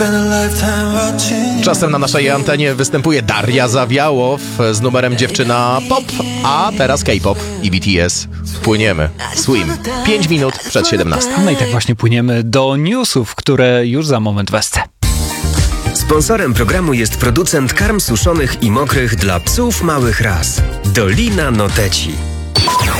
Czasem na naszej antenie występuje Daria Zawiałow z numerem Dziewczyna Pop, a teraz K-pop i BTS. Płyniemy. Swim. 5 minut przed 17. No i tak właśnie płyniemy do newsów, które już za moment wescę. Sponsorem programu jest producent karm suszonych i mokrych dla psów małych ras. Dolina Noteci.